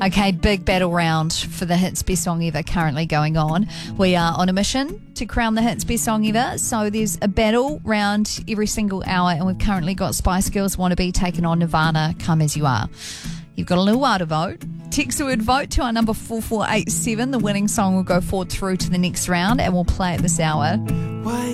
Okay, big battle round for the Hits Best Song Ever currently going on. We are on a mission to crown the Hits Best Song Ever. So there's a battle round every single hour, and we've currently got Spice Girls Wannabe taking on Nirvana, Come As You Are. You've got a little while to vote. Text the word vote to our number 4487. The winning song will go forward through to the next round, and we'll play it this hour. Why